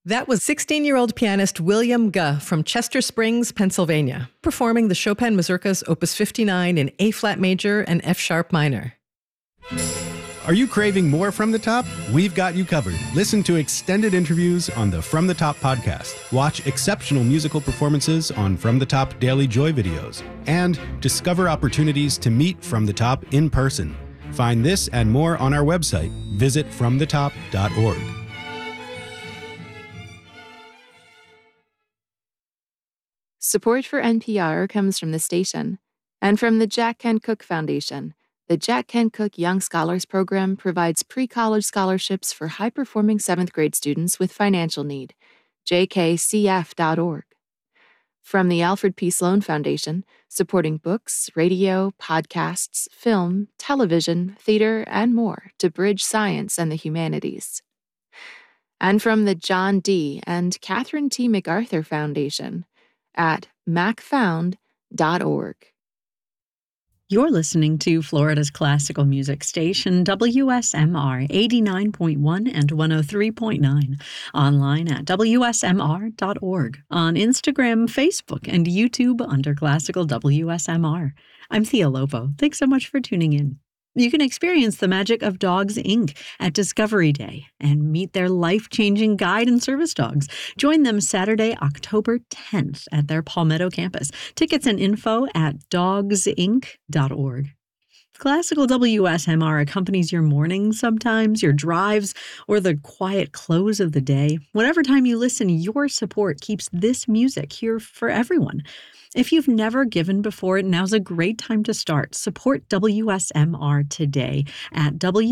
That was 16-year-old pianist William Guh from Chester Springs, Pennsylvania, performing the Chopin Mazurkas Opus 59 in A-flat major and F-sharp minor. Are you craving more From the Top? We've got you covered. Listen to extended interviews on the From the Top podcast. Watch exceptional musical performances on From the Top Daily Joy videos. And discover opportunities to meet From the Top in person. Find this and more on our website. Visit fromthetop.org. Support for NPR comes from the station and from the Jack Kent Cooke Foundation. The Jack Kent Cooke Young Scholars Program provides pre-college scholarships for high-performing 7th grade students with financial need. jkcf.org. From the Alfred P. Sloan Foundation, supporting books, radio, podcasts, film, television, theater, and more to bridge science and the humanities. And from the John D. and Catherine T. MacArthur Foundation at macfound.org. You're listening to Florida's classical music station, WSMR 89.1 and 103.9, online at WSMR.org, on Instagram, Facebook, and YouTube under Classical WSMR. I'm Thea Lopo. Thanks so much for tuning in. You can experience the magic of Dogs, Inc. at Discovery Day and meet their life-changing guide and service dogs. Join them Saturday, October 10th at their Palmetto campus. Tickets and info at dogsinc.org. Classical WSMR accompanies your mornings sometimes, your drives, or the quiet close of the day. Whatever time you listen, your support keeps this music here for everyone. If you've never given before, now's a great time to start. Support WSMR today at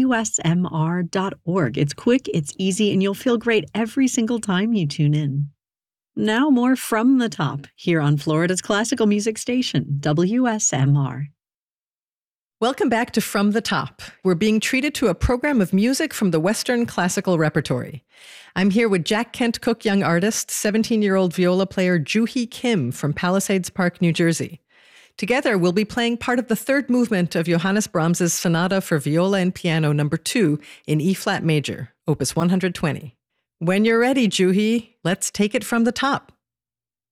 WSMR.org. It's quick, it's easy, and you'll feel great every single time you tune in. Now more From the Top here on Florida's classical music station, WSMR. Welcome back to From the Top. We're being treated to a program of music from the Western classical repertory. I'm here with Jack Kent Cooke young artist, 17-year-old viola player Joo-Hee Kim from Palisades Park, New Jersey. Together, we'll be playing part of the third movement of Johannes Brahms's Sonata for Viola and Piano No. 2 in E-flat major, Opus 120. When you're ready, Joo-Hee, let's take it from the top.